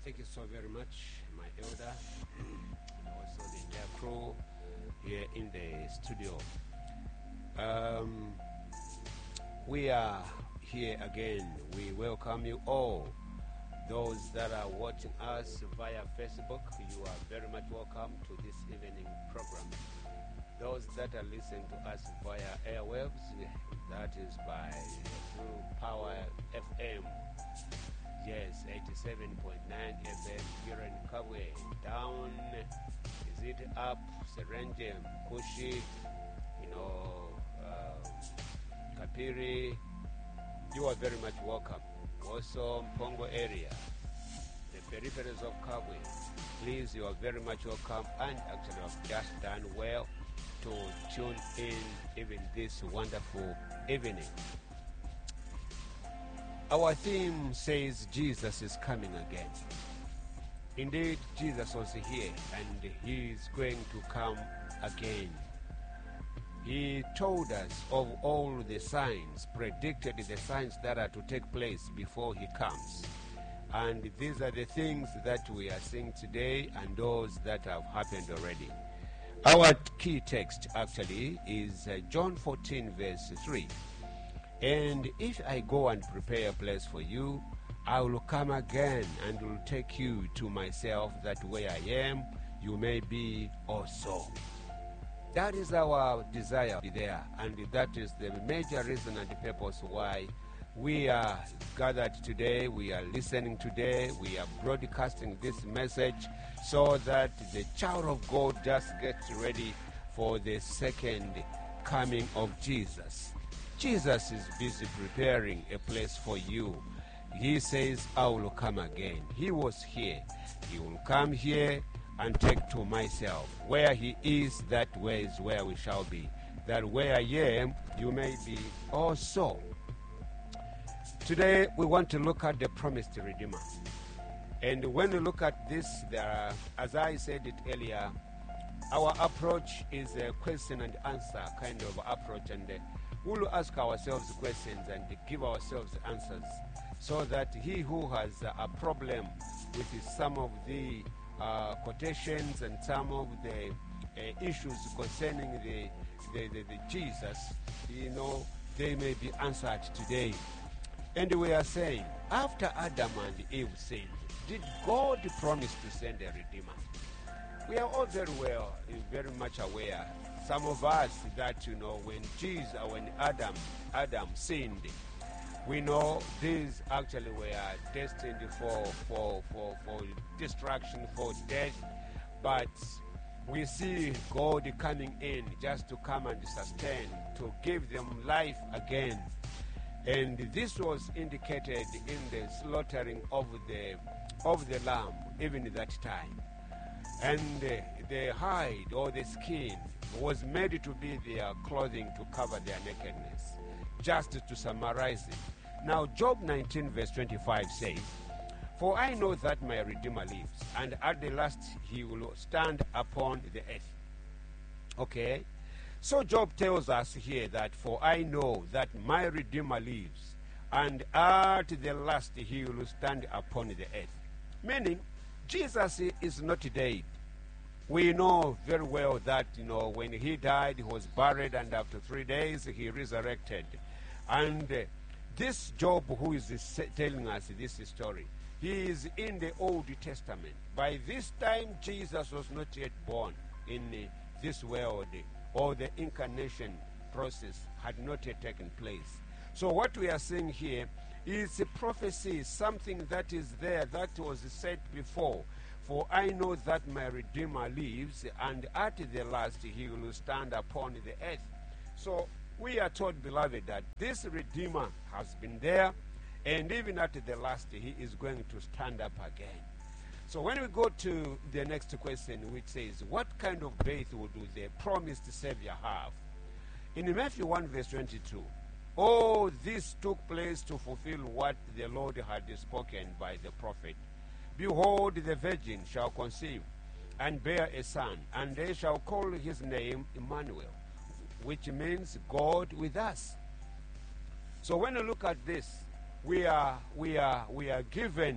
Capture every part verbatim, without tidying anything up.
thank you so very much, my elder, and also the entire crew here in the studio. Um, we are here again. We welcome you all. Those that are watching us via Facebook, you are very much welcome to this evening program. Those that are listening to us via airwaves, that is by through Power F M. Yes, eighty-seven point nine F M here in Kabwe. Down, is it up, Serenge, Kushi, you know, uh, Kapiri. You are very much welcome. Also, Mpongo area, the peripheries of Kabwe. Please, you are very much welcome, and actually have just done well to tune in even this wonderful evening. Our theme says Jesus is coming again. Indeed, Jesus was here and he is going to come again. He told us of all the signs, predicted the signs that are to take place before he comes. And these are the things that we are seeing today and those that have happened already. Our key text actually is uh, John fourteen verse three. And if I go and prepare a place for you, I will come again and will take you to myself, that where I am, you may be also. That is our desire to be there, and that is the major reason and the purpose why we are gathered today, we are listening today, we are broadcasting this message so that the child of God just gets ready for the second coming of Jesus. Jesus is busy preparing a place for you. He says, I will come again. He was here. He will come here and take to myself. Where he is, that way is where we shall be. That where I am, you may be also. Today, we want to look at the promised Redeemer. And when we look at this, there are, as I said it earlier, our approach is a question and answer kind of approach, and uh, we'll ask ourselves questions and give ourselves answers, so that he who has uh, a problem with some of the uh, quotations and some of the uh, issues concerning the, the, the, the Jesus, you know, they may be answered today. And we are saying, after Adam and Eve sinned, did God promise to send a Redeemer? We are all very well, very much aware, some of us, that, you know, when Jesus, when Adam, Adam sinned, we know these actually were destined for, for, for, for destruction, for death, but we see God coming in just to come and sustain, to give them life again. And this was indicated in the slaughtering of the, of the lamb, even at that time. And uh, the hide or the skin was made to be their clothing to cover their nakedness. Just to summarize it. Now, Job nineteen verse twenty-five says, for I know that my Redeemer lives, and at the last he will stand upon the earth. Okay? So Job tells us here that, for I know that my Redeemer lives, and at the last he will stand upon the earth. Meaning, Jesus is not dead. We know very well that, you know, when he died, he was buried, and after three days he resurrected. And uh, this Job, who is uh, telling us this story, he is in the Old Testament. By this time, Jesus was not yet born in uh, this world, or the incarnation process had not yet taken place. So what we are seeing here is a prophecy, something that is there, that was said before. For I know that my Redeemer lives, and at the last he will stand upon the earth. So we are told, beloved, that this Redeemer has been there, and even at the last he is going to stand up again. So when we go to the next question, which says, what kind of faith would the promised Savior have? In Matthew one verse twenty-two, oh, this took place to fulfill what the Lord had spoken by the prophet. Behold, the virgin shall conceive and bear a son, and they shall call his name Emmanuel, which means God with us. So when you look at this, we are we are we are given,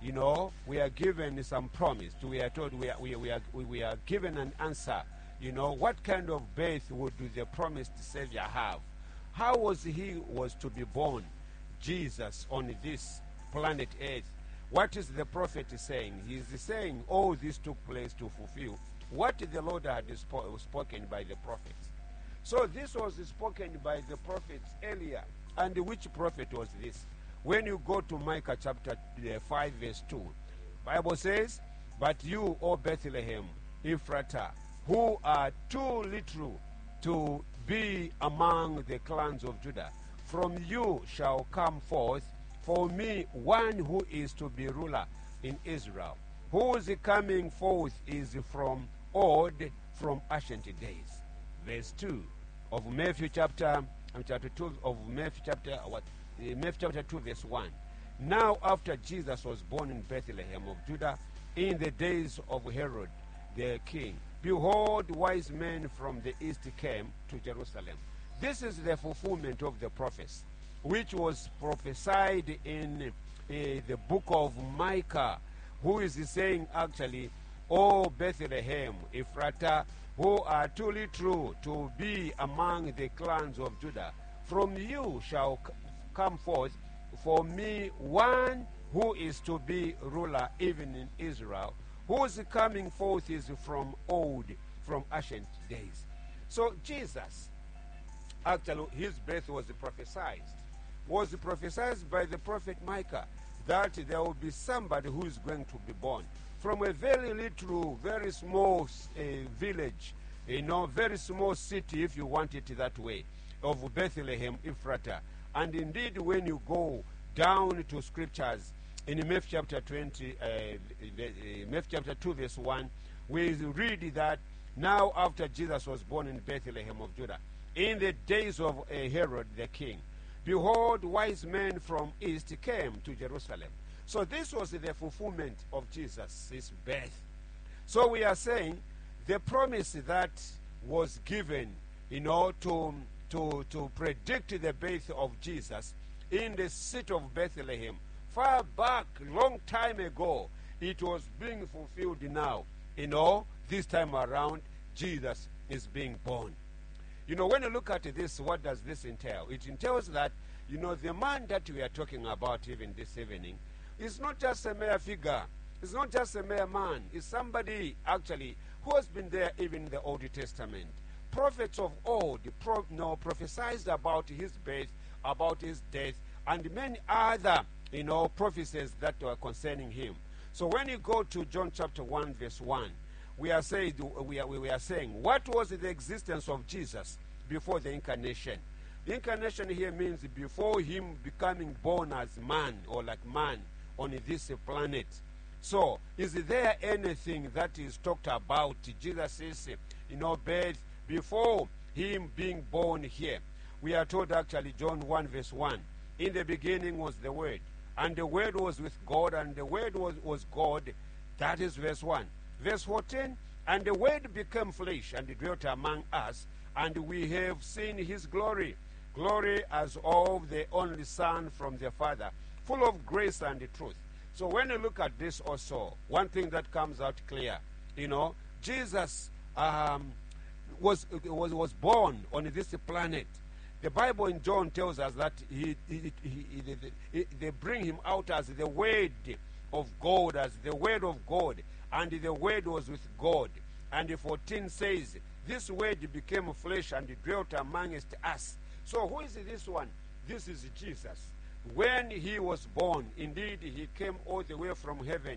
you know, we are given some promise. We are told we are, we, we, are, we are given an answer. You know, what kind of birth would the promised Savior have? How was he was to be born, Jesus, on this planet Earth? What is the prophet saying? He is saying all this took place to fulfill what the Lord had spo- spoken by the prophets. So this was spoken by the prophets earlier. And which prophet was this? When you go to Micah chapter five verse two, Bible says, "But you, O Bethlehem, Ephratah, who are too little to be among the clans of Judah, from you shall come forth for me one who is to be ruler in Israel, whose coming forth is from old, from ancient days." Verse two of Matthew chapter, chapter two of Matthew chapter what? Matthew chapter two verse one. Now after Jesus was born in Bethlehem of Judah, in the days of Herod the king, behold, wise men from the east came to Jerusalem. This is the fulfillment of the prophets, which was prophesied in uh, the book of Micah, who is saying actually, "O Bethlehem, Ephratah, who are too little to be among the clans of Judah, from you shall c- come forth for me one who is to be ruler even in Israel, whose coming forth is from old, from ancient days." So Jesus, actually his birth was prophesied, was prophesied by the prophet Micah, that there will be somebody who is going to be born from a very little, very small uh, village, you know, very small city, if you want it that way, of Bethlehem, Ephratah. And indeed, when you go down to scriptures in Matthew chapter twenty, uh, Matthew chapter two, verse one, we read that now after Jesus was born in Bethlehem of Judah, in the days of uh, Herod the king, behold, wise men from east came to Jerusalem. So this was the fulfillment of Jesus' his birth. So we are saying the promise that was given, you know, to, to, to predict the birth of Jesus in the city of Bethlehem, far back, long time ago, it was being fulfilled now. You know, this time around, Jesus is being born. You know, when you look at this, what does this entail? It entails that, you know, the man that we are talking about even this evening is not just a mere figure. It's not just a mere man. It's somebody, actually, who has been there even in the Old Testament. Prophets of old pro, you know, prophesied about his birth, about his death, and many other, you know, prophecies that were concerning him. So when you go to John chapter one, verse one, we are saying, we are, we are saying, what was the existence of Jesus before the incarnation? The incarnation here means before him becoming born as man, or like man on this planet. So, is there anything that is talked about Jesus' you know, birth before him being born here? We are told actually, John one verse one, in the beginning was the Word, and the Word was with God, and the Word was, was God. That is verse one. Verse fourteen, and the Word became flesh and dwelt among us, and we have seen his glory, glory as of the only Son from the Father, full of grace and truth. So when you look at this also, one thing that comes out clear, you know, Jesus um, was, was, was born on this planet. The Bible in John tells us that he, he, he, he, he, they bring him out as the Word of God, as the Word of God, and the Word was with God. And the fourteen says, this Word became flesh and dwelt amongst us. So who is this one? This is Jesus. When he was born, indeed, he came all the way from heaven.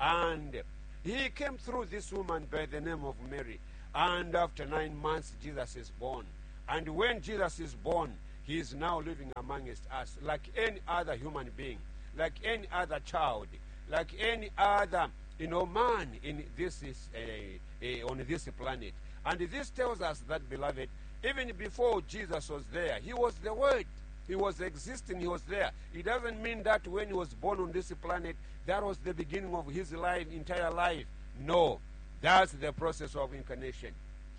And he came through this woman by the name of Mary. And after nine months, Jesus is born. And when Jesus is born, he is now living amongst us like any other human being, like any other child, like any other, you know, man in this is uh, uh, on this planet. And this tells us that, beloved, even before Jesus was there, he was the Word. He was existing, he was there. It doesn't mean that when he was born on this planet, that was the beginning of his life, entire life. No, that's the process of incarnation.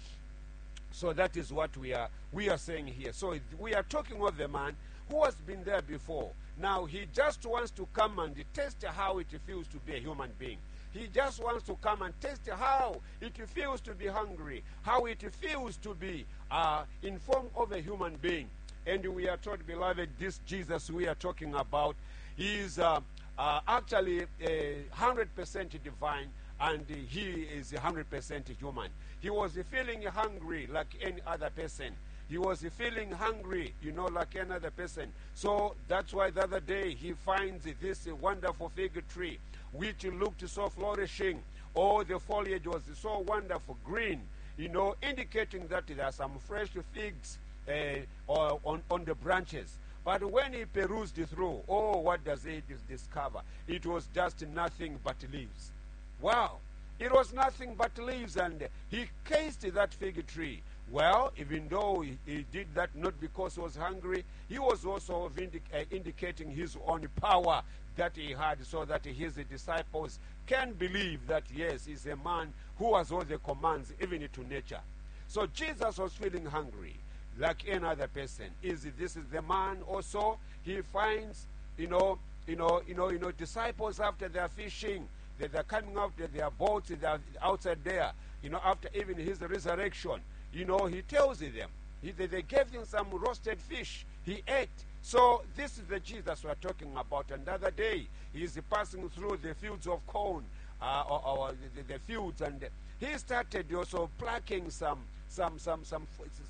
So that is what we are we are saying here. So we are talking of the man who has been there before. Now, he just wants to come and test how it feels to be a human being. He just wants to come and test how it feels to be hungry, how it feels to be uh, in form of a human being. And we are told, beloved, this Jesus we are talking about is uh, uh, actually a hundred percent divine, and he is a hundred percent human. He was feeling hungry like any other person. He was feeling hungry, you know, like any other person. So that's why the other day he finds this wonderful fig tree, which looked so flourishing. Oh, the foliage was so wonderful, green, you know, indicating that there are some fresh figs uh, on, on the branches. But when he perused through, oh, what does he discover? It was just nothing but leaves. Wow. It was nothing but leaves, and he cased that fig tree. Well, even though he, he did that not because he was hungry, he was also vindic uh, indicating his own power that he had, so that his disciples can believe that, yes, he's a man who has all the commands, even to nature. So Jesus was feeling hungry like any other person. Is this is the man also? He finds, you know, you know, you know, you know, disciples after they are fishing, they, they're coming out, their boats, they're outside there, you know, after even his resurrection. You know, he tells them, he, they, they gave him some roasted fish. He ate. So this is the Jesus we're talking about. And the other day, he's passing through the fields of corn, uh, or, or the, the fields, and he started also plucking some, some, some, some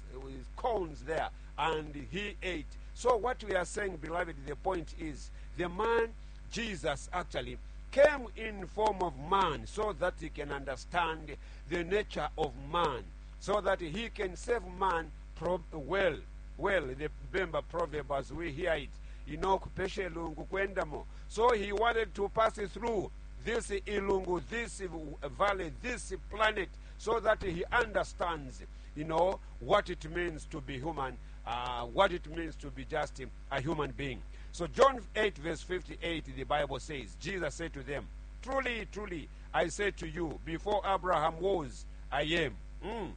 corns there, and he ate. So what we are saying, beloved, the point is, the man, Jesus, actually came in form of man so that he can understand the nature of man, so that he can save man pro well. Well, the Bemba proverb as we hear it, you know, kupeshe lungu kwendamo. So he wanted to pass through this ilungu, this valley, this planet, so that he understands, you know, what it means to be human, uh, what it means to be just a human being. So John eight verse fifty-eight, the Bible says, Jesus said to them, truly, truly, I say to you, before Abraham was, I am. Mm.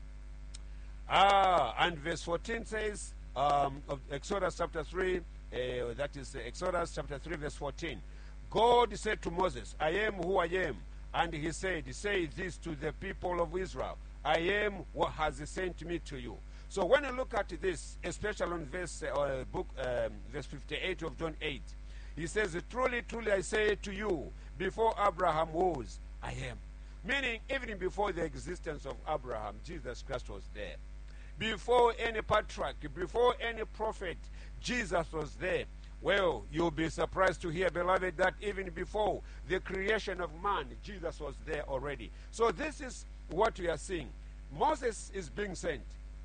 Ah, and verse fourteen says, um, of Exodus chapter three, uh, that is uh, Exodus chapter three, verse fourteen. God said to Moses, I am who I am. And he said, say this to the people of Israel, I am what has sent me to you. So when you look at this, especially on verse, uh, book, um, verse fifty-eight of John eight, he says, truly, truly, I say to you, before Abraham was, I am. Meaning, even before the existence of Abraham, Jesus Christ was there. Before any patriarch, before any prophet, Jesus was there. Well, you'll be surprised to hear, beloved, that even before the creation of man, Jesus was there already. So this is what we are seeing. Moses is being sent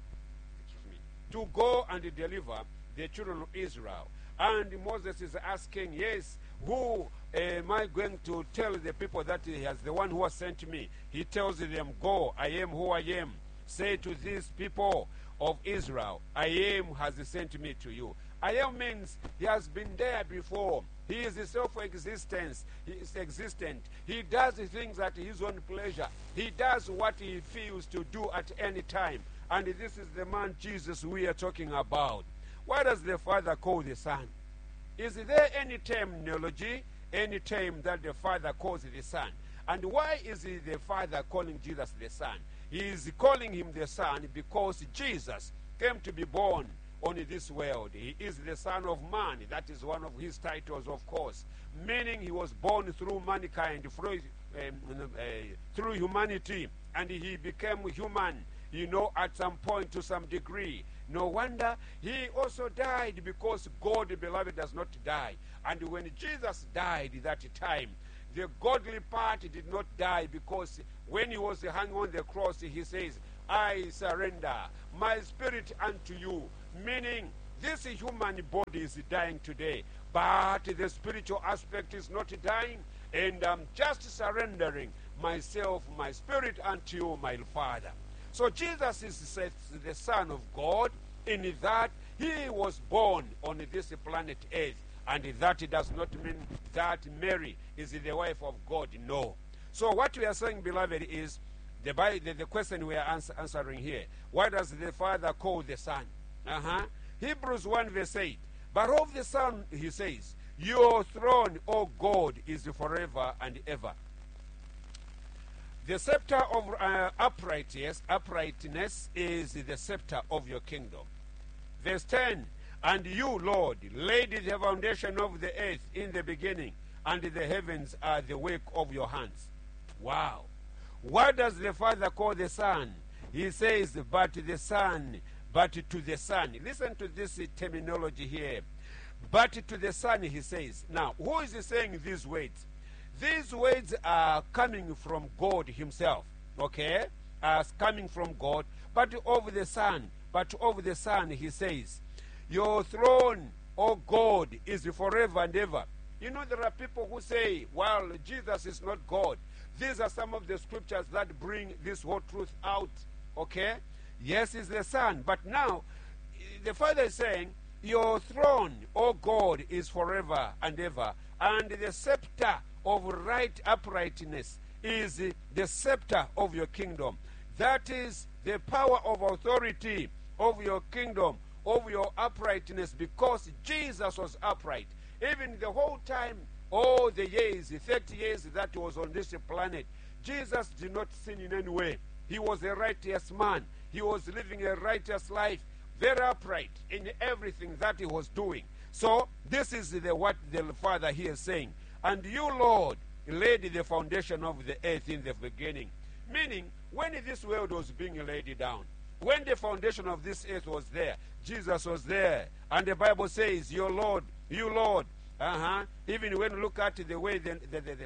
to go and deliver the children of Israel. And Moses is asking, yes, who am I going to tell the people that he has the one who has sent me? He tells them, go, I am who I am. Say to these people of Israel, I am has sent me to you. I am means he has been there before. He is self-existence. He is existent. He does things at his own pleasure. He does what he feels to do at any time. And this is the man Jesus we are talking about. Why does the Father call the Son? Is there any terminology, any term that the Father calls the Son? And why is the Father calling Jesus the Son? He is calling him the Son because Jesus came to be born on this world. He is the Son of Man. That is one of his titles, of course. Meaning he was born through mankind, through, um, uh, through humanity. And he became human, you know, at some point to some degree. No wonder he also died, because God, beloved, does not die. And when Jesus died that time, the godly part did not die, because when he was hanging on the cross, he says, I surrender my spirit unto you. Meaning, this human body is dying today, but the spiritual aspect is not dying, and I'm just surrendering myself, my spirit unto you, my Father. So Jesus is the Son of God, in that he was born on this planet Earth. And that does not mean that Mary is the wife of God. No. So what we are saying, beloved, is the, the, the question we are answer, answering here. Why does the Father call the Son? Uh-huh. Hebrews one verse eight. But of the Son, he says, your throne, O God, is forever and ever. The scepter of uh, uprightness, uprightness is the scepter of your kingdom. Verse ten, and you, Lord, laid the foundation of the earth in the beginning, and the heavens are the work of your hands. Wow. What does the Father call the Son? He says, but the Son, but to the Son. Listen to this terminology here. But to the Son, he says. Now, who is saying these words? These words are coming from God himself, okay? As coming from God, but of the Son, but of the Son, he says, your throne, O God, is forever and ever. You know, there are people who say, well, Jesus is not God. These are some of the scriptures that bring this whole truth out, okay? Yes, it's the Son, but now the Father is saying, your throne, O God, is forever and ever, and the scepter of right uprightness is the scepter of your kingdom. That is the power of authority of your kingdom, of your uprightness, because Jesus was upright. Even the whole time, all the years, thirty years that he was on this planet, Jesus did not sin in any way. He was a righteous man. He was living a righteous life, very upright in everything that he was doing. So this is the, what the Father here is saying. And you, Lord, laid the foundation of the earth in the beginning. Meaning, when this world was being laid down, when the foundation of this earth was there, Jesus was there. And the Bible says, your Lord, you, Lord. Uh-huh. Even when you look at the way the, the, the, the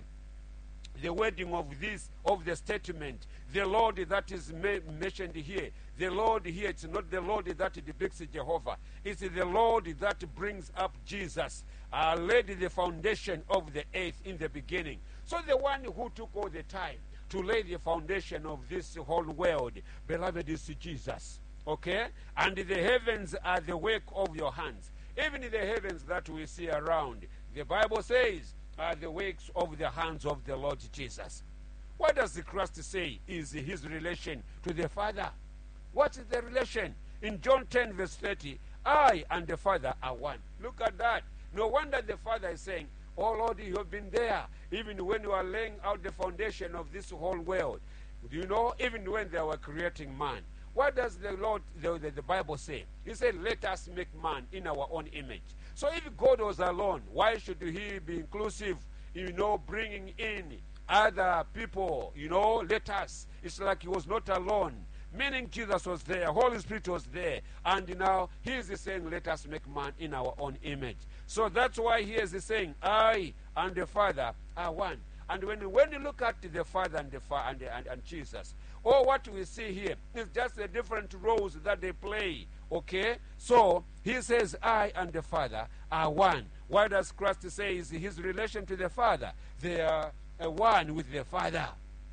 the wording of this, of the statement, the Lord that is mentioned here, the Lord here, it's not the Lord that depicts Jehovah. It's the Lord that brings up Jesus, uh, laid the foundation of the earth in the beginning. So the one who took all the time to lay the foundation of this whole world, beloved, is Jesus. Okay? And the heavens are the work of your hands. Even the heavens that we see around, the Bible says, are the works of the hands of the Lord Jesus. What does the Christ say is his relation to the Father? What is the relation? In John ten verse thirty, I and the Father are one. Look at that. No wonder the Father is saying, oh Lord, you have been there, even when you are laying out the foundation of this whole world. Do you know, even when they were creating man, what does the Lord, the, the, the Bible say? He said, let us make man in our own image. So if God was alone, why should he be inclusive, you know, bringing in other people, you know, let us. It's like he was not alone. Meaning Jesus was there, Holy Spirit was there. And now he is saying, let us make man in our own image. So that's why he is saying, I and the Father are one. And when, when you look at the Father and the Fa- and, and, and Jesus, all what we see here is just the different roles that they play. Okay? So he says, I and the Father are one. Why does Christ say is his relation to the Father? They are uh, one with the Father.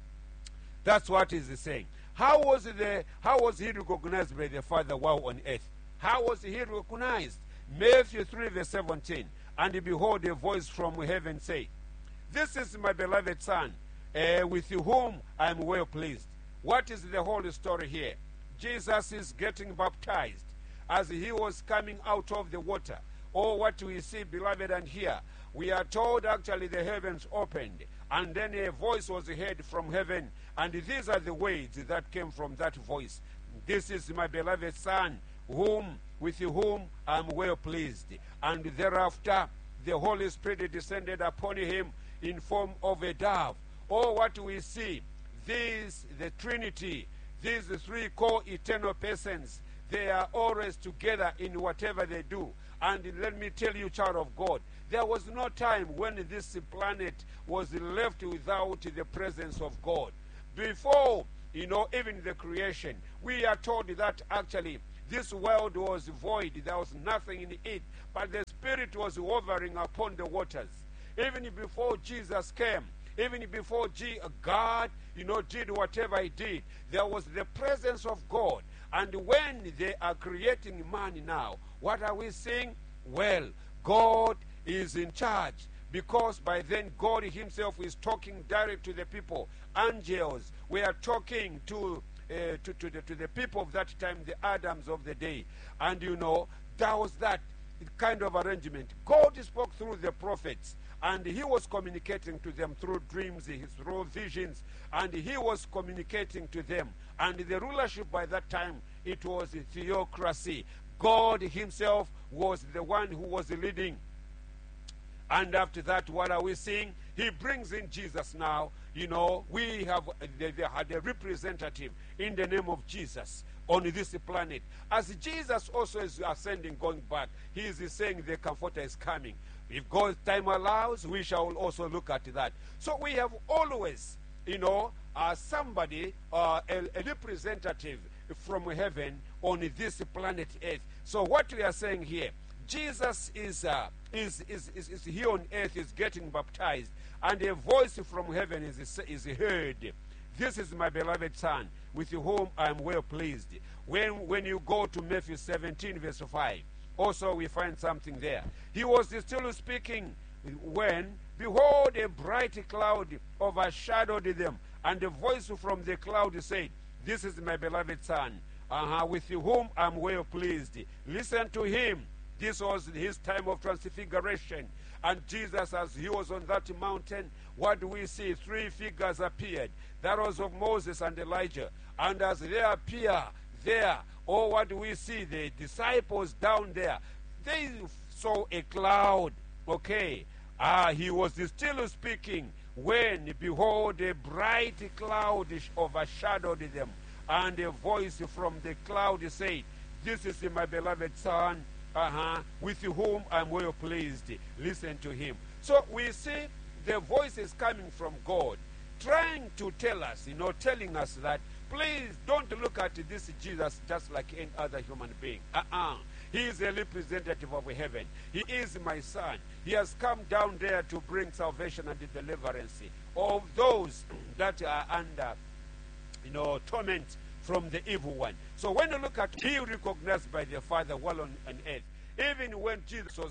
That's what he's saying. How was the how was he recognized by the Father while on earth? How was he recognized? Matthew three verse seventeen. And behold, a voice from heaven say, this is my beloved Son, uh, with whom I am well pleased. What is the whole story here? Jesus is getting baptized as he was coming out of the water. Oh, what we see, beloved, and here, we are told actually the heavens opened, and then a voice was heard from heaven, and these are the words that came from that voice. This is my beloved Son, whom with whom I am well pleased. And thereafter, the Holy Spirit descended upon him in form of a dove. Oh, what we see, these, the Trinity, these three co-eternal persons, they are always together in whatever they do. And let me tell you, child of God, there was no time when this planet was left without the presence of God. Before, you know, even the creation, we are told that actually this world was void. There was nothing in it. But the Spirit was hovering upon the waters. Even before Jesus came, even before G- God, you know, did whatever he did, there was the presence of God. And when they are creating man now, what are we seeing? Well, God is in charge, because by then God himself is talking direct to the people. Angels were talking to uh, to, to, the, to the people of that time, the Adams of the day. And you know, that was that. kind of arrangement. God spoke through the prophets, and he was communicating to them through dreams, through visions, and he was communicating to them. And the rulership by that time, it was a theocracy. God himself was the one who was leading. And after that, what are we seeing? He brings in Jesus now. You know, we have they, they had a representative in the name of Jesus on this planet. As Jesus also is ascending, going back, he is saying the Comforter is coming. If God's time allows, we shall also look at that. So we have always, you know, uh, somebody, uh, a, a representative from heaven on this planet Earth. So what we are saying here, Jesus is, uh, is, is, is, is here on earth, is getting baptized, and a voice from heaven is, is heard. This is my beloved Son, with whom I am well pleased. When, when you go to Matthew seventeen, verse five, also we find something there. He was still speaking when, behold, a bright cloud overshadowed them, and a voice from the cloud said, this is my beloved Son, uh-huh, with whom I am well pleased. Listen to him. This was his time of transfiguration. And Jesus, as he was on that mountain, what do we see? Three figures appeared. That was of Moses and Elijah. And as they appear there, oh, what do we see? The disciples down there, they saw a cloud. Okay. Ah, he was still speaking when, behold, a bright cloud overshadowed them. And a voice from the cloud said, this is my beloved Son, Uh-huh, with whom I'm well pleased. Listen to him. So we see the voice is coming from God, trying to tell us, you know, telling us that, please don't look at this Jesus just like any other human being. Uh-uh. He is a representative of heaven. He is my Son. He has come down there to bring salvation and deliverance of those that are under, you know, torment from the evil one. So when you look at, he recognized by the Father while on, on earth, even when Jesus was